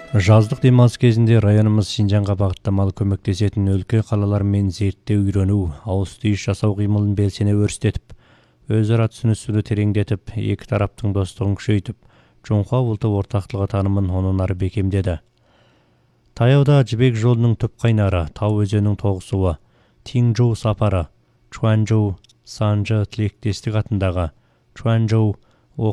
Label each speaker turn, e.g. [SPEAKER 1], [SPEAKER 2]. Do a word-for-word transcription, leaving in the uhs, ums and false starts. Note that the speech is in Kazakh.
[SPEAKER 1] Жаздық демалыс кезінде районымыз Шинжанға бағыттамалы көмектесетін өлкө калалармен зерттөө үйрөнүү, ауыз түйүш жасау кыймылын белсене өрүстетип, өзара түшүнүшүлү тереңдетип, эки тараптын достугун күчөйтүп, чоңку улуттук ортактылыгы таанымын онун ары бекемдеди. Таяуда Жибек жолунун түп кайнары, Тау өзөнүнүн тогу суу, Тиңжоу сапары, Чуанжоу Санжы тилектестик атындагы Чуанжоу